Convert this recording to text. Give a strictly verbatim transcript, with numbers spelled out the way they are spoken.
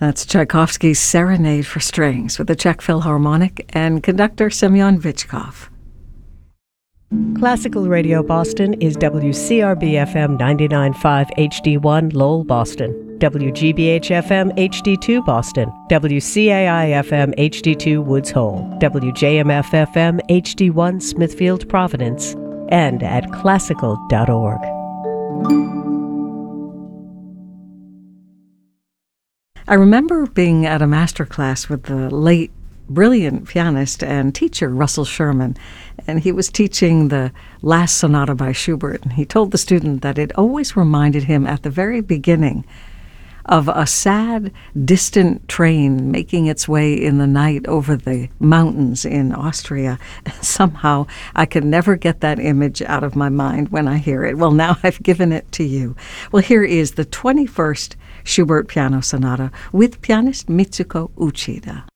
That's Tchaikovsky's Serenade for Strings with the Czech Philharmonic and conductor Semyon Vichkov. Classical Radio Boston is W C R B F M ninety-nine point five H D one Lowell, Boston, W G B H F M H D two Boston, W C A I F M H D two Woods Hole, W J M F F M H D one Smithfield, Providence, and at classical dot org. I remember being at a master class with the late brilliant pianist and teacher Russell Sherman, and he was teaching the last sonata by Schubert, and he told the student that it always reminded him at the very beginning of a sad, distant train making its way in the night over the mountains in Austria. Somehow I can never get that image out of my mind when I hear it. Well, now I've given it to you. Well, here is the twenty-first Schubert Piano Sonata with pianist Mitsuko Uchida.